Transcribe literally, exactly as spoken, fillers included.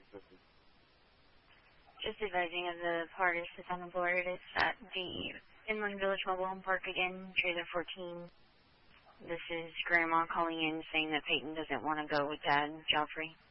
Just advising of the progress that's on the board. It's at the Inland Village Mobile Home Park again, trailer fourteen. This is Grandma calling in saying that Peyton doesn't want to go with Dad, Joffrey.